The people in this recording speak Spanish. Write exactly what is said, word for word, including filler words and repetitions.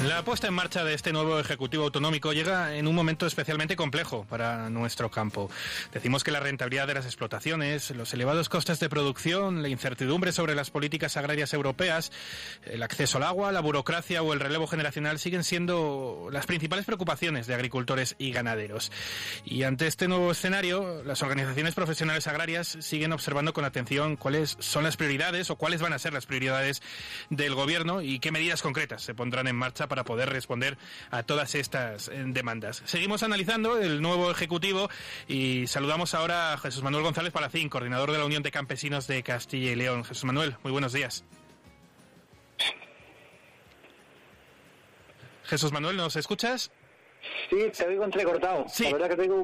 La puesta en marcha de este nuevo Ejecutivo Autonómico llega en un momento especialmente complejo para nuestro campo. Decimos que la rentabilidad de las explotaciones, los elevados costes de producción, la incertidumbre sobre las políticas agrarias europeas, el acceso al agua, la burocracia o el relevo generacional siguen siendo las principales preocupaciones de agricultores y ganaderos. Y ante este nuevo escenario, las organizaciones profesionales agrarias siguen observando con atención cuáles son las prioridades o cuáles van a ser las prioridades del Gobierno y qué medidas concretas se pondrán en marcha para poder responder a todas estas demandas. Seguimos analizando el nuevo Ejecutivo y saludamos ahora a Jesús Manuel González Palacín, coordinador de la Unión de Campesinos de Castilla y León. Jesús Manuel, muy buenos días. Jesús Manuel, ¿nos escuchas? Sí, te oigo entrecortado. Sí. La verdad que te oigo